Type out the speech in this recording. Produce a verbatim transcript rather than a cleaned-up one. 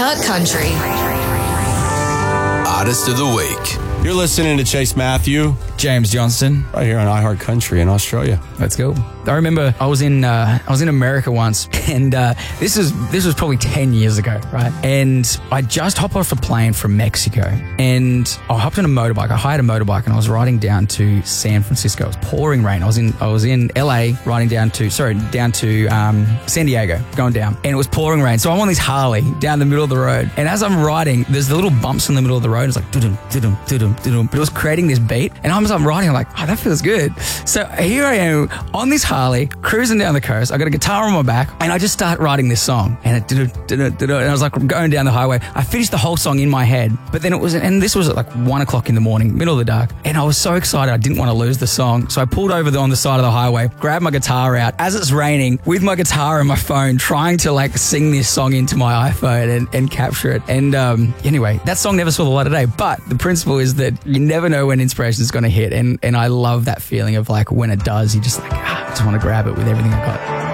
iHeart Country. Artist of the Week. You're listening to Chase Matthew, James Johnston, right here on iHeart Country in Australia. Let's go. I remember I was in uh, I was in America once, and uh, this is this was probably ten years ago, right? And I just hopped off a plane from Mexico, and I hopped on a motorbike. I hired a motorbike, and I was riding down to San Francisco. It was pouring rain. I was in I was in L A, riding down to sorry down to um, San Diego, going down, and it was pouring rain. So I'm on this Harley down the middle of the road, and as I'm riding, there's the little bumps in the middle of the road. It's like doo-dum, doo-dum, doo-dum, doo-dum. But it was creating this beat, and I'm, I'm riding. I'm like, oh, that feels good. So here I am on this Harley, cruising down the coast. I got a guitar on my back, and I just start writing this song. And it, and I was like going down the highway. I finished the whole song in my head, but then it was, and this was at like one o'clock in the morning, middle of the dark. And I was so excited, I didn't want to lose the song. So I pulled over the, on the side of the highway, grabbed my guitar out as it's raining with my guitar and my phone, trying to like sing this song into my iPhone and, and capture it. And um, anyway, that song never saw the light of day. But the principle is that you never know when inspiration is going to hit. And, and I love that feeling of like when it does, you just like, ah, I just want to grab it with everything I've got.